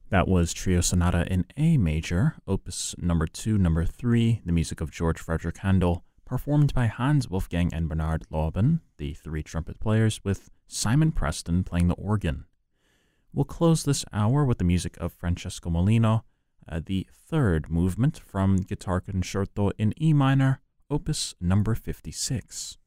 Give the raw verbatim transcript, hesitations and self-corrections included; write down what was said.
That was Trio Sonata in A major, opus number two, number three, the music of George Frederick Handel, performed by Hans Wolfgang and Bernard Lauben, the three trumpet players, with Simon Preston playing the organ. We'll close this hour with the music of Francesco Molino, uh, the third movement from Guitar Concerto in E minor, opus number fifty-six.